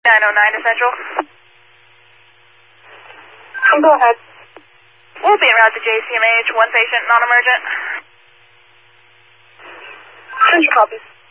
909 to Central. Go ahead. We'll be en route to JCMH, one patient, non-emergent. Central copies.